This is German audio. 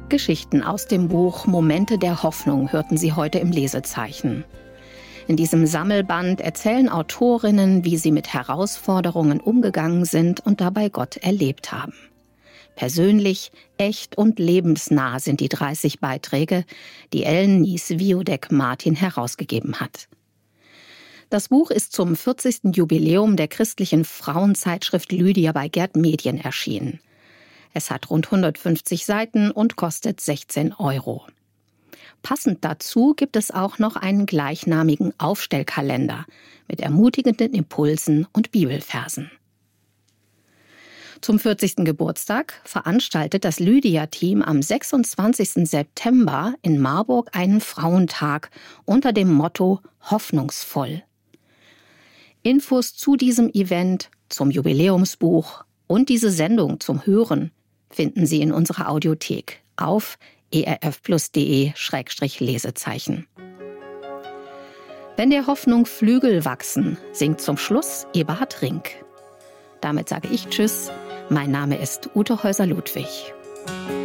Geschichten aus dem Buch Momente der Hoffnung hörten Sie heute im Lesezeichen. In diesem Sammelband erzählen Autorinnen, wie sie mit Herausforderungen umgegangen sind und dabei Gott erlebt haben. Persönlich, echt und lebensnah sind die 30 Beiträge, die Ellen Nies-Wiodek-Martin herausgegeben hat. Das Buch ist zum 40. Jubiläum der christlichen Frauenzeitschrift Lydia bei Gerd Medien erschienen. Es hat rund 150 Seiten und kostet 16 €. Passend dazu gibt es auch noch einen gleichnamigen Aufstellkalender mit ermutigenden Impulsen und Bibelversen. Zum 40. Geburtstag veranstaltet das Lydia-Team am 26. September in Marburg einen Frauentag unter dem Motto Hoffnungsvoll. Infos zu diesem Event, zum Jubiläumsbuch und diese Sendung zum Hören finden Sie in unserer Audiothek auf erfplus.de/Lesezeichen. Wenn der Hoffnung Flügel wachsen, singt zum Schluss Eberhard Rink. Damit sage ich Tschüss. Mein Name ist Ute Häuser-Ludwig.